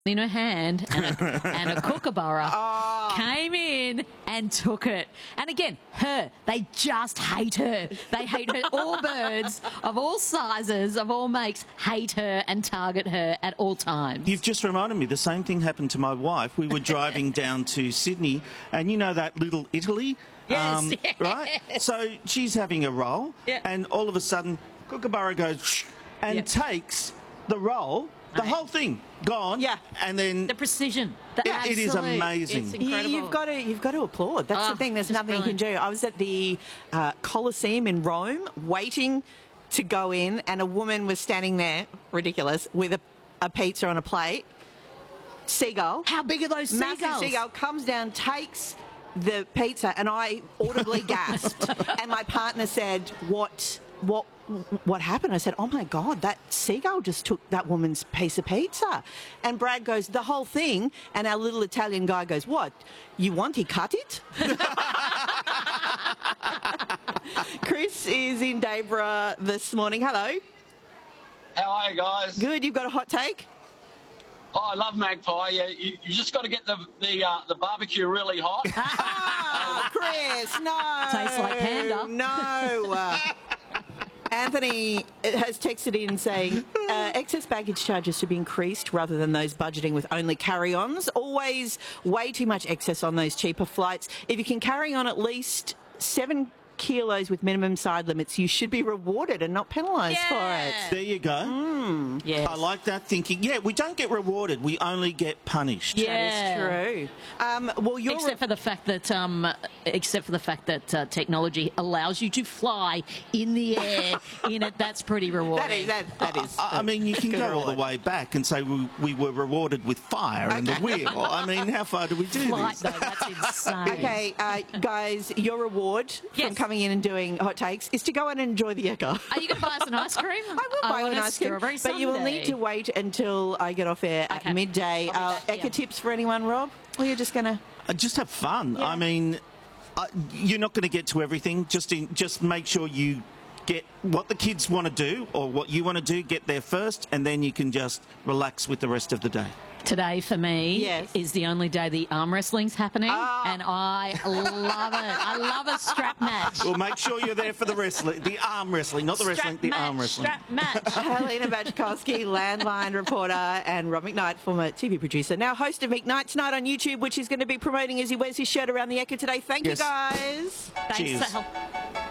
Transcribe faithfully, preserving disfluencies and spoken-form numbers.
in her hand and a, and a kookaburra Oh. came in and took it. And again, her, they just hate her. They hate her. All birds of all sizes, of all makes, hate her and target her at all times. You've just reminded me, the same thing happened to my wife. We were driving down to Sydney, and you know that little Italy? Yes, yes. Right? So she's having a roll, Yeah. and all of a sudden, kookaburra goes shh, and Yep. takes the roll, the Right. whole thing, gone, Yeah. and then... The precision. The It- it is absolute- amazing. It's You- You, incredible. you've got to, you've got to applaud. That's Oh, the thing. There's just nothing you can do. I was at the uh, Colosseum in Rome, waiting to go in, and a woman was standing there, ridiculous, with a, a pizza on a plate. Seagull, How big are those massive seagulls? seagull, comes down, takes the pizza, and I audibly gasped. And my partner said, "What? What?" What happened? I said, "Oh my God, that seagull just took that woman's piece of pizza." And Brad goes, "The whole thing." And our little Italian guy goes, "What? You want he cut it?" Chris is in Debra this morning. Hello. How are you guys? Good. You've got a hot take? Oh, I love Magpie. Yeah, you, you just got to get the the uh, the barbecue really hot. Oh, Chris, no. Tastes like panda. No. Uh, Anthony has texted in saying uh, excess baggage charges should be increased rather than those budgeting with only carry-ons. Always way too much excess on those cheaper flights. If you can carry on at least seven kilos with minimum side limits, you should be rewarded and not penalised Yeah. for it. There you go. Yes. I like that thinking. Yeah, we don't get rewarded, we only get punished. Yeah. That is true. Um, well, you're Except for the fact that, um, except for the fact that uh, technology allows you to fly in the air in it. That's pretty rewarding. that is that that is. I I mean, you can good go all the reward. way back and say we, we were rewarded with fire and the wheel. I mean, how far do we do Flight, this? though, that's insane. Okay, uh, guys, your reward Yes. from coming in and doing hot takes is to go and enjoy the Ekka. Are you going to buy us an ice cream? I will buy you want an a ice cream, strawberry but you will sundae. need to wait until I get off air Okay. at midday. I'll be Uh, back, Ekka yeah. tips for anyone, Rob? Or you're just going to... Uh, Just have fun. Yeah. I mean, uh, you're not going to get to everything. Just in, just make sure you get what the kids want to do or what you want to do, get there first, and then you can just relax with the rest of the day. Today for me Yes. is the only day the arm wrestling's happening, Ah. and I love it. I love a strap match. Well, make sure you're there for the wrestling, the arm wrestling, not the wrestling, Strap the match, arm wrestling. strap match. Helena Bachkowski, Landline reporter, and Rob McKnight, former T V producer, now host of McKnight Tonight on YouTube, which is going to be promoting as he wears his shirt around the Ekka today. Thank Yes. you, guys. Thanks, Cheers. Sal.